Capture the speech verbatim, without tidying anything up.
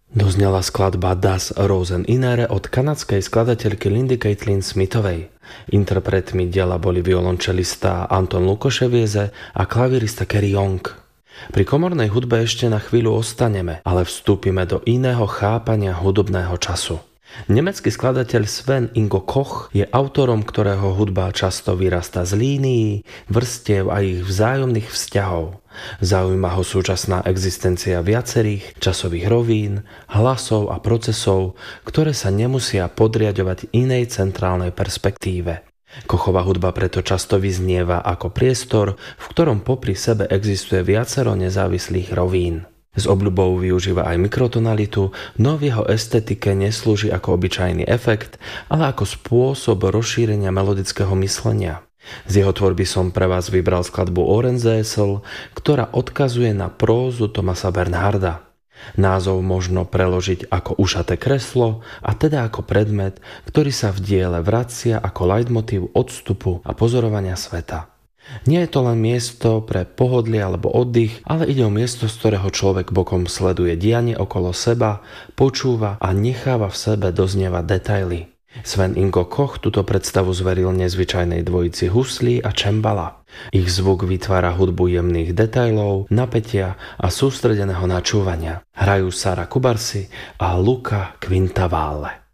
Doznela skladba Das Roseninere od kanadskej skladateľky Lindy Caitlin Smithovej. Interpretmi diela boli violončelista Anton Lukoševieze a klavirista Kerry Young. Pri komornej hudbe ešte na chvíľu ostaneme, ale vstúpime do iného chápania hudobného času. Nemecký skladateľ Sven Ingo Koch je autorom, ktorého hudba často vyrastá z línií, vrstiev a ich vzájomných vzťahov. Zaujíma ho súčasná existencia viacerých časových rovín, hlasov a procesov, ktoré sa nemusia podriadovať inej centrálnej perspektíve. Kochova hudba preto často vyznieva ako priestor, v ktorom popri sebe existuje viacero nezávislých rovín. S obľubou využíva aj mikrotonalitu, no v jeho estetike neslúži ako obyčajný efekt, ale ako spôsob rozšírenia melodického myslenia. Z jeho tvorby som pre vás vybral skladbu Ohrensessel, ktorá odkazuje na prózu Thomasa Bernharda. Názov možno preložiť ako ušaté kreslo, a teda ako predmet, ktorý sa v diele vracia ako leitmotív odstupu a pozorovania sveta. Nie je to len miesto pre pohodlie alebo oddych, ale ide o miesto, z ktorého človek bokom sleduje dianie okolo seba, počúva a necháva v sebe doznievať detaily. Sven Ingo Koch túto predstavu zveril nezvyčajnej dvojici huslí a čembala. Ich zvuk vytvára hudbu jemných detailov, napätia a sústredeného načúvania. Hrajú Sara Kubarsi a Luca Quintavalle.